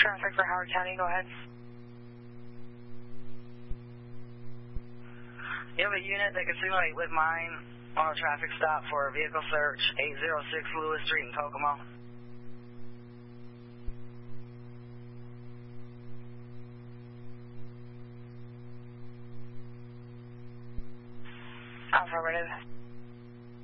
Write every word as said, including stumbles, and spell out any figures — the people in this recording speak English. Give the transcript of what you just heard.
traffic for Howard County, go ahead. You have a unit that can simulate with mine on a traffic stop for a vehicle search, eight oh six Lewis Street in Kokomo. Affirmative.